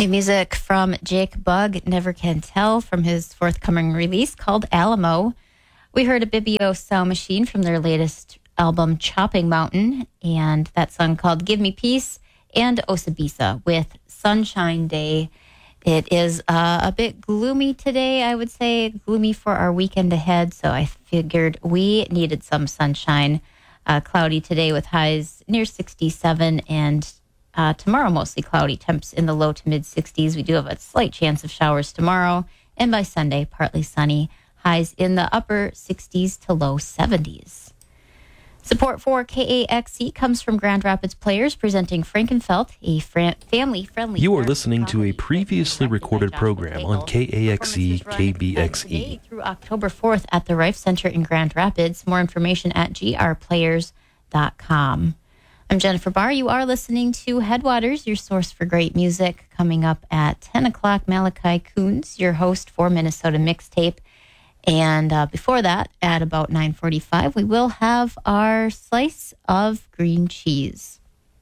New music from Jake Bugg, Never Can Tell, from his forthcoming release called Alamo. We heard a Bibio Sound Machine from their latest album, Chopping Mountain, and that song called Give Me Peace, and Osabisa with Sunshine Day. It is a bit gloomy today, I would say, gloomy for our weekend ahead, so I figured we needed some sunshine. Cloudy today with highs near 67, and tomorrow mostly cloudy, temps in the low to mid 60s. We do have a slight chance of showers tomorrow, and by Sunday, partly sunny, highs in the upper 60s to low 70s. Support for KAXE comes from Grand Rapids Players, presenting Frankenfeld, a family-friendly... You are listening to a previously recorded program on KAXE KBXE. Through October 4th at the Rife Center in Grand Rapids. More information at grplayers.com. I'm Jennifer Barr. You are listening to Headwaters, your source for great music. Coming up at 10 o'clock, Malachi Coons, your host for Minnesota Mixtape. And before that, at about 9:45, we will have our slice of green cheese.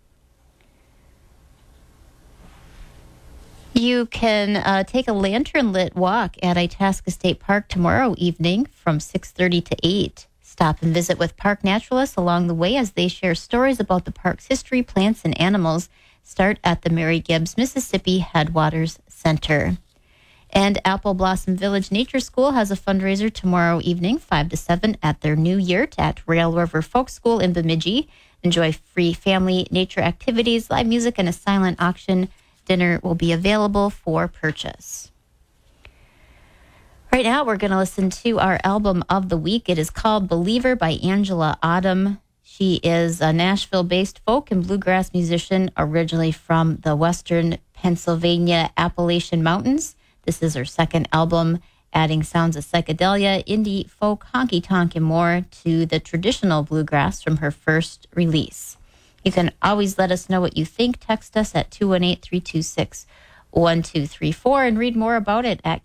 You can take a lantern-lit walk at Itasca State Park tomorrow evening from 6:30 to 8. Stop and visit with park naturalists along the way as they share stories about the park's history, plants, and animals. Start at the Mary Gibbs, Mississippi Headwaters Center. And Apple Blossom Village Nature School has a fundraiser tomorrow evening, 5 to 7, at their new yurt at Rail River Folk School in Bemidji. Enjoy free family nature activities, live music, and a silent auction. Dinner will be available for purchase. Right now, we're going to listen to our album of the week. It is called Believer by Angela Autumn. She is a Nashville-based folk and bluegrass musician, originally from the western Pennsylvania Appalachian Mountains. This is her second album, adding sounds of psychedelia, indie, folk, honky-tonk, and more to the traditional bluegrass from her first release. You can always let us know what you think. Text us at 218-326-1234 and read more about it at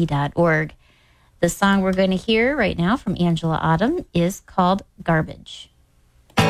kaxe.org. The song we're going to hear right now from Angela Autumn is called Garbage.